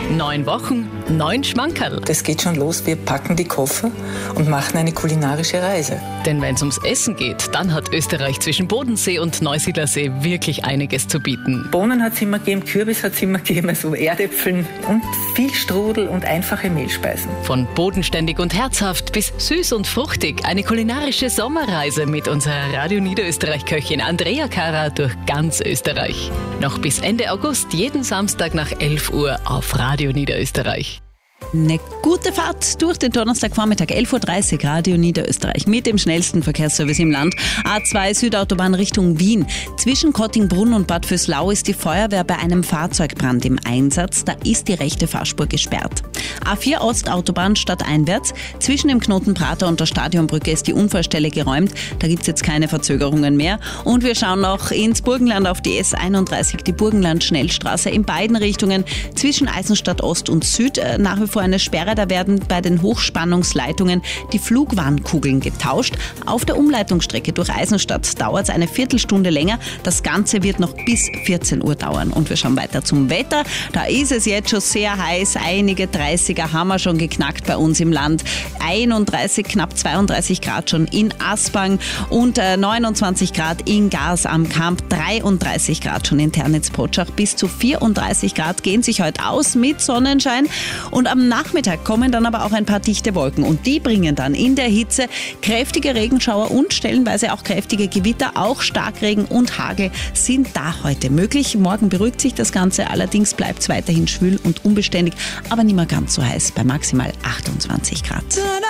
9 Wochen, 9 Schmankerl. Das geht schon los, wir packen die Koffer und machen eine kulinarische Reise. Denn wenn es ums Essen geht, dann hat Österreich zwischen Bodensee und Neusiedlersee wirklich einiges zu bieten. Bohnen hat es immer gegeben, Kürbis hat es immer gegeben, also Erdäpfeln und viel Strudel und einfache Mehlspeisen. Von bodenständig und herzhaft bis süß und fruchtig. Eine kulinarische Sommerreise mit unserer Radio Niederösterreich-Köchin Andrea Kara durch ganz Österreich. Noch bis Ende August, jeden Samstag nach 11 Uhr auf Radio Niederösterreich. Eine gute Fahrt durch den Donnerstagvormittag, 11.30 Uhr, Radio Niederösterreich mit dem schnellsten Verkehrsservice im Land. A2 Südautobahn Richtung Wien. Zwischen Kottingbrunn und Bad Vöslau ist die Feuerwehr bei einem Fahrzeugbrand im Einsatz. Da ist die rechte Fahrspur gesperrt. A4 Ostautobahn stadteinwärts. Zwischen dem Knoten Prater und der Stadionbrücke ist die Unfallstelle geräumt. Da gibt es jetzt keine Verzögerungen mehr. Und wir schauen noch ins Burgenland auf die S31, die Burgenland-Schnellstraße in beiden Richtungen. Zwischen Eisenstadt Ost und Süd nach wie vor eine Sperre. Da werden bei den Hochspannungsleitungen die Flugwarnkugeln getauscht. Auf der Umleitungsstrecke durch Eisenstadt dauert es eine Viertelstunde länger. Das Ganze wird noch bis 14 Uhr dauern. Und wir schauen weiter zum Wetter. Da ist es jetzt schon sehr heiß. Einige 30er haben wir schon geknackt bei uns im Land. 31, knapp 32 Grad schon in Aspang und 29 Grad in Gars am Kamp, 33 Grad schon in Ternitz-Potschach. Bis zu 34 Grad gehen sich heute aus mit Sonnenschein. Und am Nachmittag kommen dann aber auch ein paar dichte Wolken und die bringen dann in der Hitze kräftige Regenschauer und stellenweise auch kräftige Gewitter. Auch Starkregen und Hagel sind da heute möglich. Morgen beruhigt sich das Ganze, allerdings bleibt es weiterhin schwül und unbeständig, aber nicht mehr ganz so heiß bei maximal 28 Grad.